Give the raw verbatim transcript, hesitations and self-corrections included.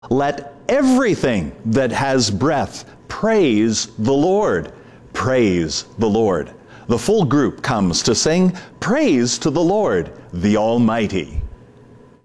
Let everything that has breath praise the Lord. Praise the Lord. The full group comes to sing praise to the Lord, the Almighty.